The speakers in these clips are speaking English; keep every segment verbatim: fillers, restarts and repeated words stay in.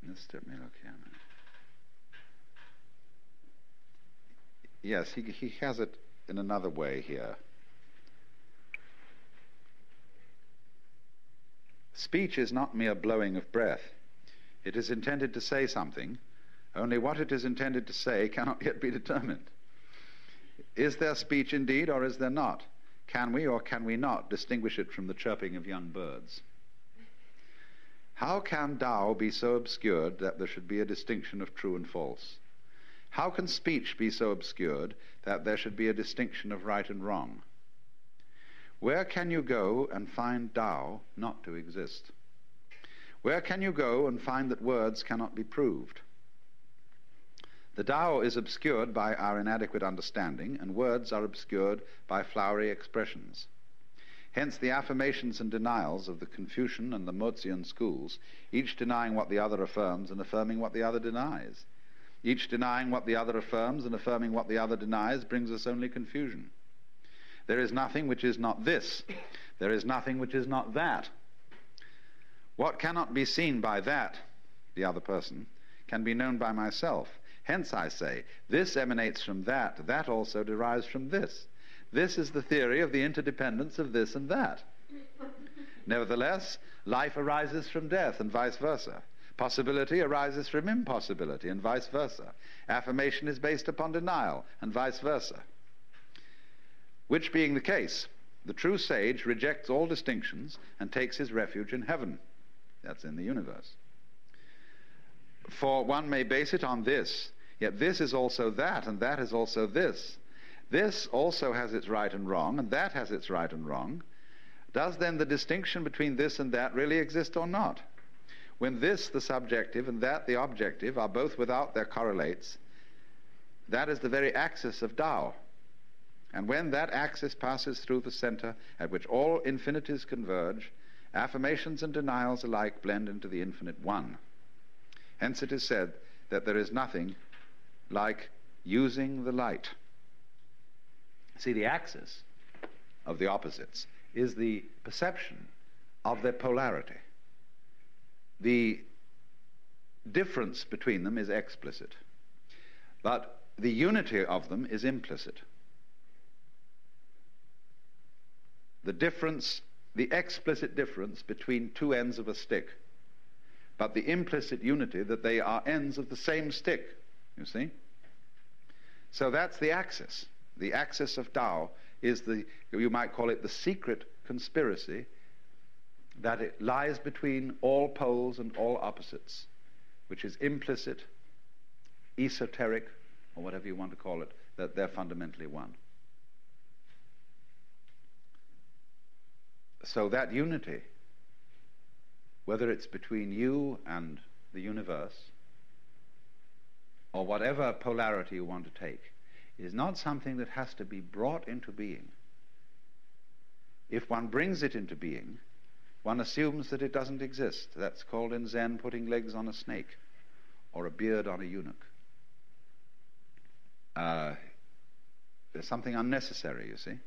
Just let me look here a minute. Yes, he, he has it in another way here. Speech is not mere blowing of breath. It is intended to say something, only what it is intended to say cannot yet be determined. Is there speech indeed, or is there not? Can we or can we not distinguish it from the chirping of young birds? How can Tao be so obscured that there should be a distinction of true and false? How can speech be so obscured that there should be a distinction of right and wrong? Where can you go and find Tao not to exist? Where can you go and find that words cannot be proved? The Tao is obscured by our inadequate understanding, and words are obscured by flowery expressions. Hence the affirmations and denials of the Confucian and the Mozian schools, each denying what the other affirms and affirming what the other denies. Each denying what the other affirms and affirming what the other denies brings us only confusion. There is nothing which is not this. There is nothing which is not that. What cannot be seen by that, the other person, can be known by myself. Hence I say, this emanates from that, that also derives from this. This is the theory of the interdependence of this and that. Nevertheless, life arises from death and vice versa. Possibility arises from impossibility and vice versa. Affirmation is based upon denial and vice versa. Which being the case, the true sage rejects all distinctions and takes his refuge in heaven. That's in the universe. For one may base it on this, yet this is also that, and that is also this. This also has its right and wrong, and that has its right and wrong. Does then the distinction between this and that really exist or not? When this, the subjective, and that, the objective, are both without their correlates, that is the very axis of Tao. And when that axis passes through the center at which all infinities converge, affirmations and denials alike blend into the infinite one. Hence it is said that there is nothing like using the light. See, the axis of the opposites is the perception of their polarity. The difference between them is explicit, but the unity of them is implicit. The difference, the explicit difference between two ends of a stick, but the implicit unity that they are ends of the same stick, you see? So that's the axis. The axis of Tao is the, you might call it the secret conspiracy that it lies between all poles and all opposites, which is implicit, esoteric, or whatever you want to call it, that they're fundamentally one. So that unity, whether it's between you and the universe, or whatever polarity you want to take, is not something that has to be brought into being. If one brings it into being, one assumes that it doesn't exist. That's called in Zen putting legs on a snake or a beard on a eunuch. Uh, there's something unnecessary, you see.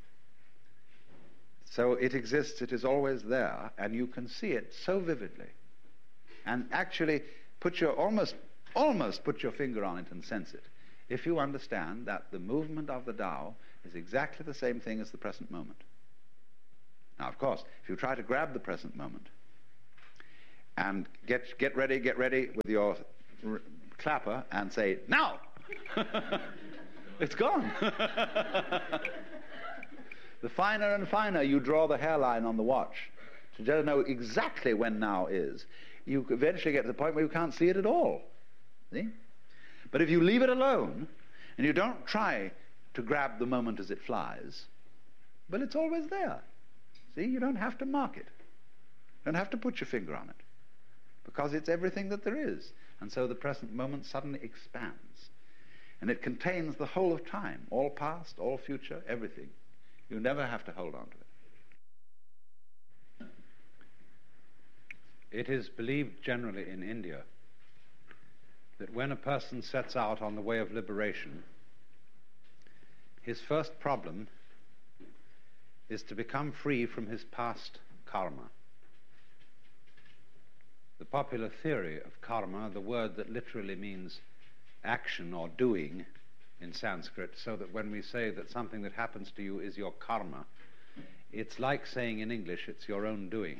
So it exists, it is always there, and you can see it so vividly. And actually put your, almost, almost put your finger on it and sense it, if you understand that the movement of the Tao is exactly the same thing as the present moment. Now, of course, if you try to grab the present moment and get, get ready, get ready with your r- clapper and say, now! It's gone. The finer and finer you draw the hairline on the watch to just know exactly when now is, you eventually get to the point where you can't see it at all. See? But if you leave it alone and you don't try to grab the moment as it flies, well, it's always there. See, you don't have to mark it. You don't have to put your finger on it, because it's everything that there is. And so the present moment suddenly expands. And it contains the whole of time, all past, all future, everything. You never have to hold on to it. It is believed generally in India that when a person sets out on the way of liberation, his first problem is to become free from his past karma. The popular theory of karma, the word that literally means action or doing in Sanskrit, so that when we say that something that happens to you is your karma, it's like saying in English it's your own doing.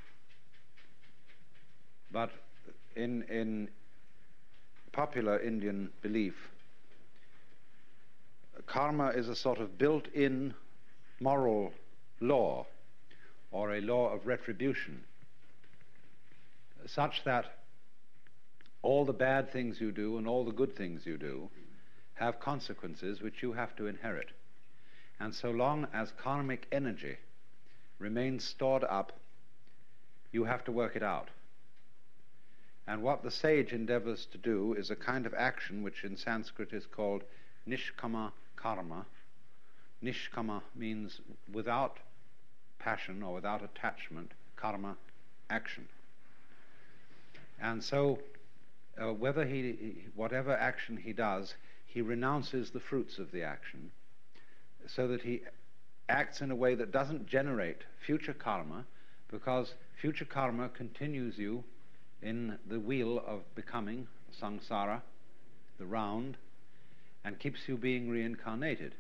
But in, in popular Indian belief, karma is a sort of built-in moral law, or a law of retribution, such that all the bad things you do and all the good things you do have consequences which you have to inherit. And so long as karmic energy remains stored up, you have to work it out. And what the sage endeavors to do is a kind of action which in Sanskrit is called nishkama karma. Nishkama means without passion or without attachment, karma, action. And so uh, whether he, whatever action he does, he renounces the fruits of the action, so that he acts in a way that doesn't generate future karma, because future karma continues you in the wheel of becoming, samsara, the round, and keeps you being reincarnated.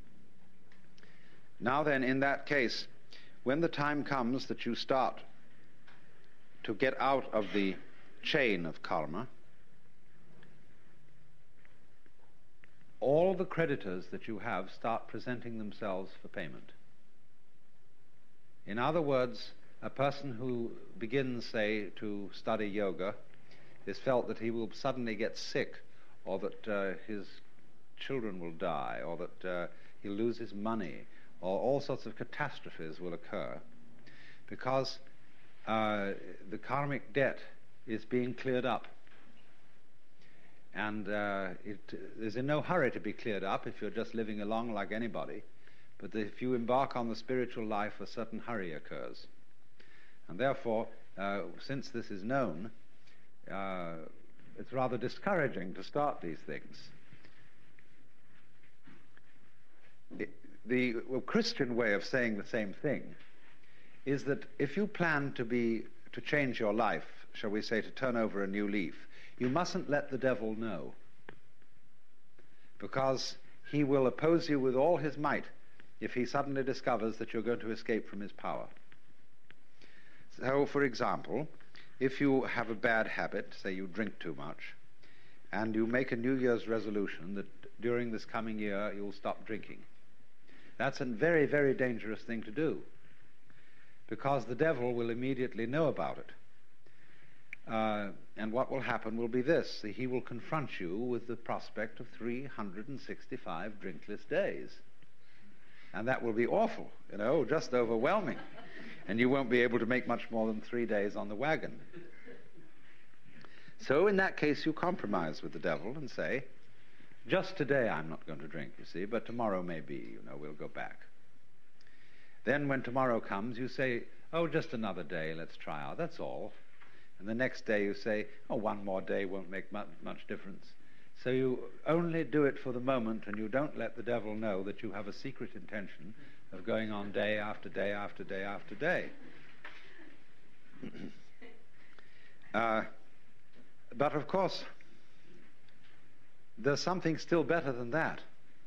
Now then, in that case, when the time comes that you start to get out of the chain of karma, all the creditors that you have start presenting themselves for payment. In other words, a person who begins, say, to study yoga is felt that he will suddenly get sick, or that uh, his children will die, or that uh, he'll lose his money, or all sorts of catastrophes will occur, because uh, the karmic debt is being cleared up. And uh, it is in no hurry to be cleared up if you're just living along like anybody, but if you embark on the spiritual life, a certain hurry occurs. And therefore, uh, since this is known, uh, it's rather discouraging to start these things. It, the well, Christian way of saying the same thing is that if you plan to be to change your life, shall we say, to turn over a new leaf, you mustn't let the devil know, because he will oppose you with all his might if he suddenly discovers that you're going to escape from his power. So, for example, if you have a bad habit, say you drink too much, and you make a New Year's resolution that during this coming year you'll stop drinking, that's a very, very dangerous thing to do, because the devil will immediately know about it. Uh, and what will happen will be this: he will confront you with the prospect of three hundred sixty-five drinkless days. And that will be awful, you know, just overwhelming. And you won't be able to make much more than three days on the wagon. So in that case, you compromise with the devil and say, just today I'm not going to drink, you see, but tomorrow maybe, you know, we'll go back. Then when tomorrow comes, you say, oh, just another day, let's try out, that's all. And the next day you say, oh, one more day won't make mu- much difference. So you only do it for the moment, and you don't let the devil know that you have a secret intention of going on day after day after day after day. uh, but of course, there's something still better than that.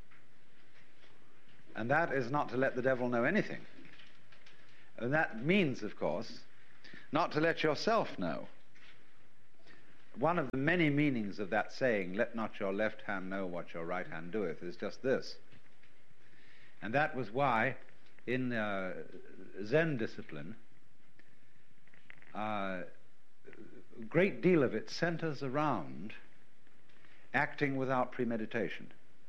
And that is not to let the devil know anything. And that means, of course, not to let yourself know. One of the many meanings of that saying, let not your left hand know what your right hand doeth, is just this. And that was why in uh, Zen discipline, uh, a great deal of it centers around acting without premeditation.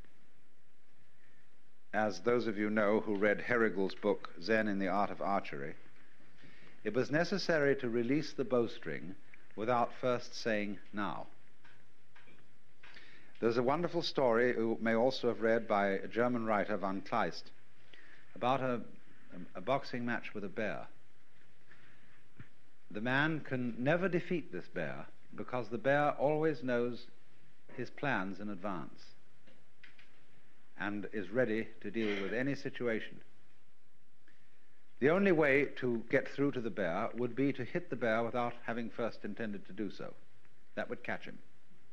As those of you know who read Herrigel's book, Zen in the Art of Archery, it was necessary to release the bowstring without first saying now. There's a wonderful story you may also have read by a German writer, Van Kleist, about a, a boxing match with a bear. The man can never defeat this bear because the bear always knows his plans in advance and is ready to deal with any situation. The only way to get through to the bear would be to hit the bear without having first intended to do so. That would catch him.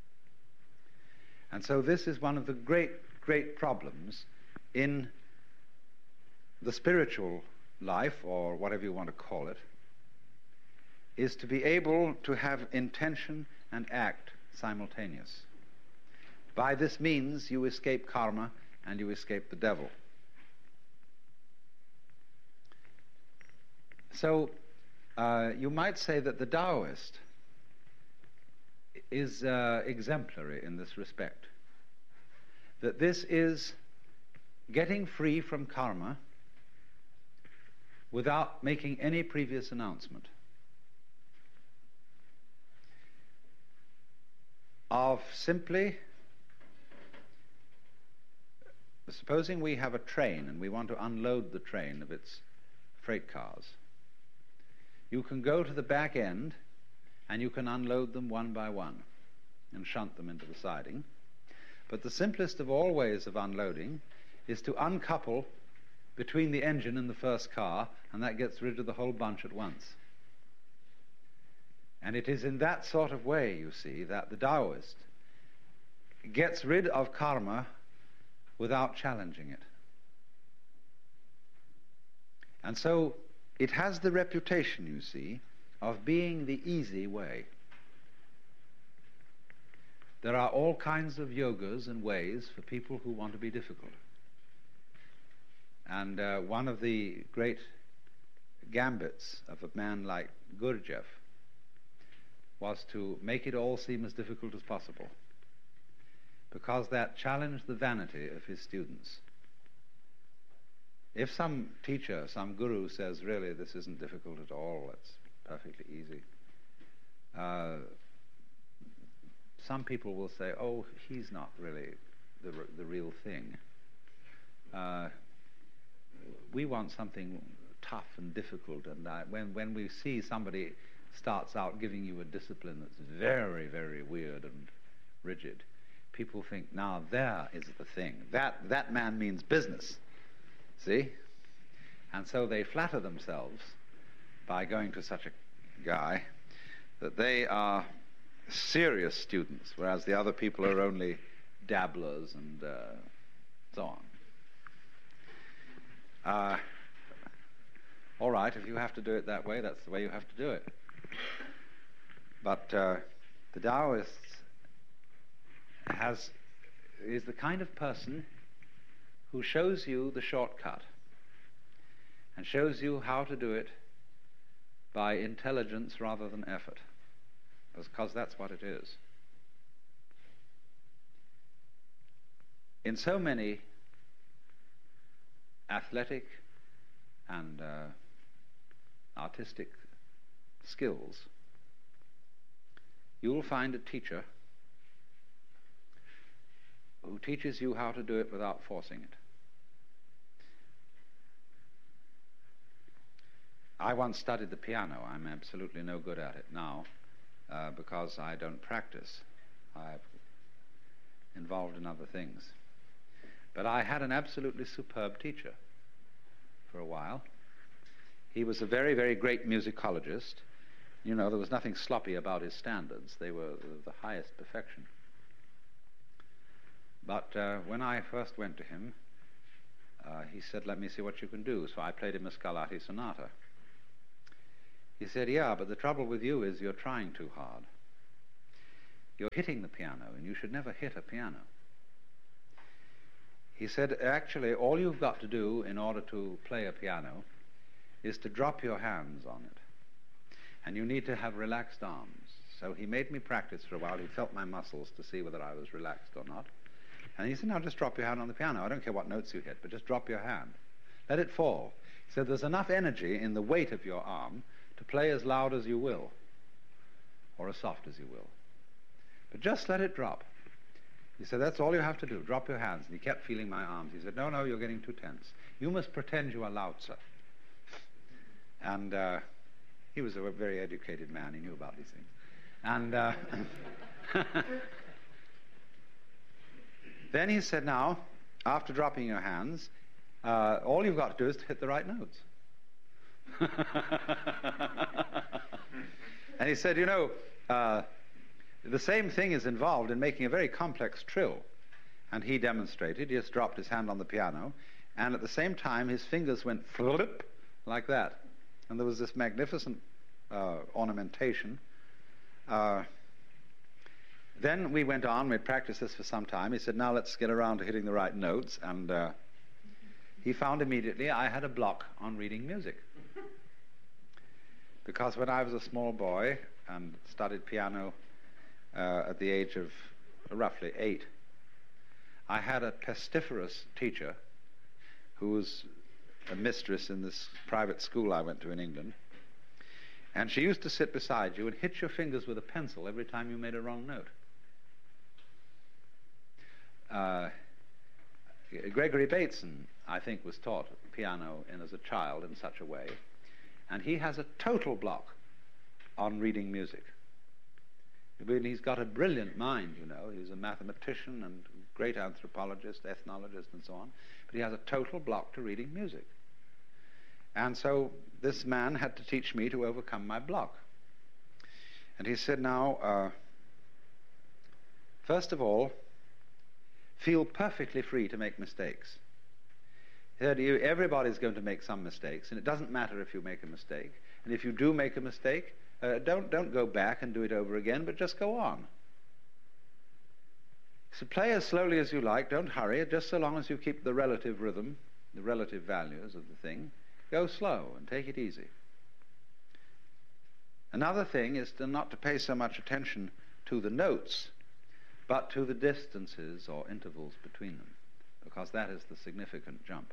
And so this is one of the great, great problems in the spiritual life, or whatever you want to call it, is to be able to have intention and act simultaneous. By this means, you escape karma and you escape the devil. So, uh, you might say that the Taoist is uh, exemplary in this respect. That this is getting free from karma without making any previous announcement of simply, supposing we have a train and we want to unload the train of its freight cars. You can go to the back end and you can unload them one by one and shunt them into the siding. But the simplest of all ways of unloading is to uncouple between the engine and the first car, and that gets rid of the whole bunch at once. And it is in that sort of way, you see, that the Taoist gets rid of karma without challenging it. And so it has the reputation, you see, of being the easy way. There are all kinds of yogas and ways for people who want to be difficult. And uh, one of the great gambits of a man like Gurdjieff was to make it all seem as difficult as possible, because that challenged the vanity of his students. If some teacher, some guru says, really, this isn't difficult at all, it's perfectly easy, uh, some people will say, oh, he's not really the, the real thing. Uh, we want something tough and difficult, and uh, when, when we see somebody starts out giving you a discipline that's very, very weird and rigid, people think, now there is the thing. That, that man means business. See? And so they flatter themselves by going to such a guy that they are serious students, whereas the other people are only dabblers and uh, so on. Uh, all right, if you have to do it that way, that's the way you have to do it. But uh, the Taoist has, is the kind of person who shows you the shortcut and shows you how to do it by intelligence rather than effort, because that's what it is. In so many athletic and uh, artistic skills, you will find a teacher who teaches you how to do it without forcing it. I once studied the piano. I'm absolutely no good at it now uh, because I don't practice. I'm involved in other things. But I had an absolutely superb teacher for a while. He was a very, very great musicologist. You know, there was nothing sloppy about his standards. They were the highest perfection. But uh, when I first went to him, uh, he said, let me see what you can do. So I played him a Scarlatti sonata. He said, yeah, but the trouble with you is you're trying too hard. You're hitting the piano, and you should never hit a piano. He said, actually, all you've got to do in order to play a piano is to drop your hands on it. And you need to have relaxed arms. So he made me practice for a while. He felt my muscles to see whether I was relaxed or not. And he said, now just drop your hand on the piano. I don't care what notes you hit, but just drop your hand. Let it fall. He said, there's enough energy in the weight of your arm to play as loud as you will, or as soft as you will. But just let it drop. He said, that's all you have to do, drop your hands. And he kept feeling my arms. He said, no, no, you're getting too tense. You must pretend you are Lao Tzu. And uh, he was a very educated man. He knew about these things. And uh, then he said, now, after dropping your hands, uh, all you've got to do is to hit the right notes. And he said, you know, uh, the same thing is involved in making a very complex trill. And he demonstrated. He just dropped his hand on the piano, and at the same time his fingers went flip like that. And there was this magnificent uh, ornamentation. Uh, then we went on, we practiced this for some time. He said, now let's get around to hitting the right notes. And uh, he found immediately I had a block on reading music. Because when I was a small boy and studied piano uh, at the age of roughly eight, I had a pestiferous teacher who was a mistress in this private school I went to in England. And she used to sit beside you and hit your fingers with a pencil every time you made a wrong note. Uh, Gregory Bateson, I think, was taught piano in as a child in such a way. And he has a total block on reading music. He's got a brilliant mind, you know. He's a mathematician and great anthropologist, ethnologist, and so on. But he has a total block to reading music. And so this man had to teach me to overcome my block. And he said, now, uh, first of all, feel perfectly free to make mistakes. He said, you, everybody's going to make some mistakes, and it doesn't matter if you make a mistake. And if you do make a mistake, uh, don't, don't go back and do it over again, but just go on. So play as slowly as you like, don't hurry, just so long as you keep the relative rhythm, the relative values of the thing. Go slow and take it easy. Another thing is to not to pay so much attention to the notes, but to the distances or intervals between them, because that is the significant jump.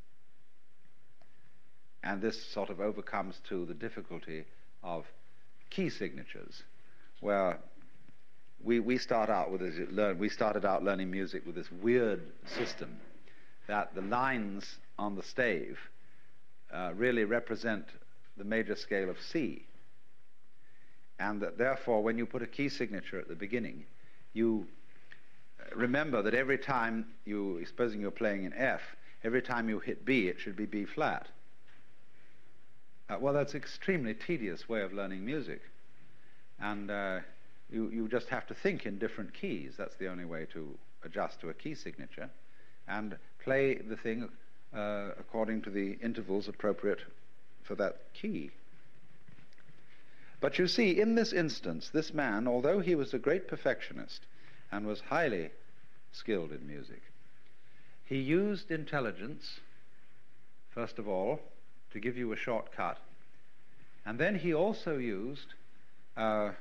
And this sort of overcomes too the difficulty of key signatures, where we we start out with this learn we started out learning music with this weird system that the lines on the stave uh, really represent the major scale of C, and that therefore when you put a key signature at the beginning, you remember that every time you, supposing you're playing in F, every time you hit B, it should be B flat. Uh, well, that's an extremely tedious way of learning music. And uh, you, you just have to think in different keys. That's the only way to adjust to a key signature. And play the thing uh, according to the intervals appropriate for that key. But you see, in this instance, this man, although he was a great perfectionist and was highly skilled in music, he used intelligence, first of all, to give you a shortcut. And then he also used uh,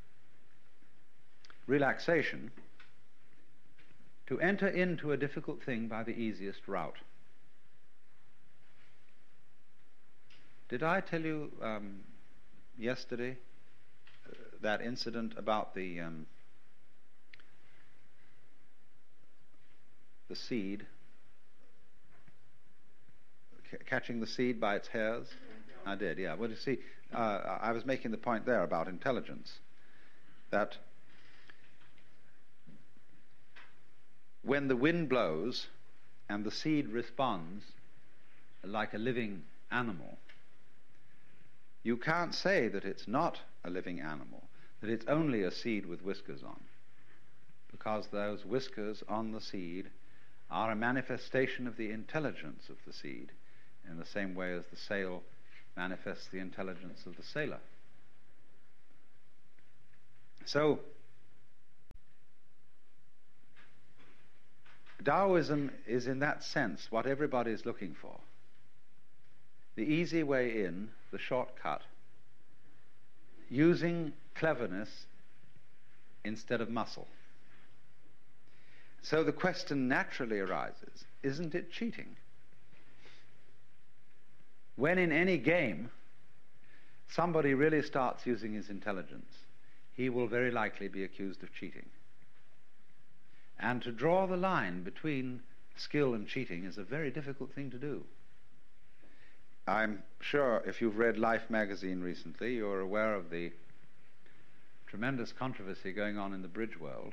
relaxation to enter into a difficult thing by the easiest route. Did I tell you um, yesterday uh, that incident about the um, the seed, c- catching the seed by its hairs? I did, yeah. Well, you see, uh, I was making the point there about intelligence, that when the wind blows and the seed responds like a living animal, you can't say that it's not a living animal, that it's only a seed with whiskers on, because those whiskers on the seed are a manifestation of the intelligence of the seed, in the same way as the sail manifests the intelligence of the sailor. So, Taoism is in that sense what everybody is looking for. The easy way in, the shortcut, using cleverness instead of muscle. So the question naturally arises, isn't it cheating? When in any game somebody really starts using his intelligence, he will very likely be accused of cheating. And to draw the line between skill and cheating is a very difficult thing to do. I'm sure if you've read Life magazine recently, you're aware of the tremendous controversy going on in the bridge world,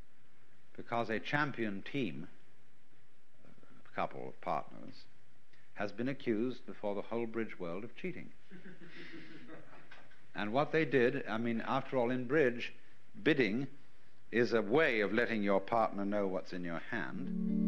because a champion team, a couple of partners, has been accused before the whole bridge world of cheating. And what they did, I mean, after all, in bridge, bidding is a way of letting your partner know what's in your hand.